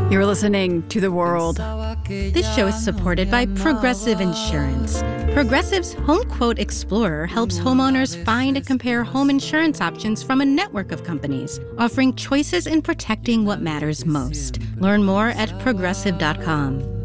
You're listening to The World. This show is supported by Progressive Insurance. Progressive's Home Quote Explorer helps homeowners find and compare home insurance options from a network of companies, offering choices in protecting what matters most. Learn more at progressive.com.